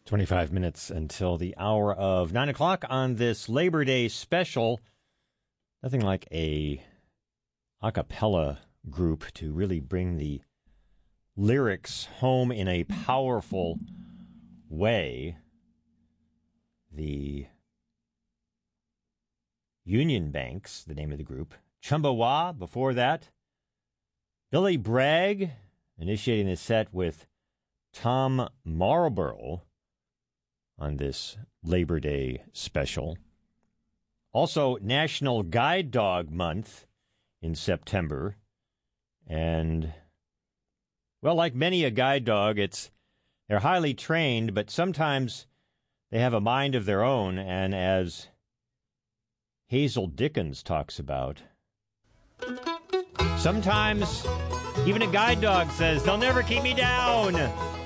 25 minutes until the hour of 9 o'clock on this Labor Day special. Nothing like a cappella group to really bring the lyrics home in a powerful way. The Union Banks, the name of the group. Chumbawamba, before that. Billy Bragg, initiating the set with Tom Marlborough on this Labor Day special. Also, National Guide Dog Month in September. And, well, like many a guide dog, they're highly trained, but sometimes they have a mind of their own, and as Hazel Dickens talks about, sometimes even a guide dog says, "They'll never keep me down."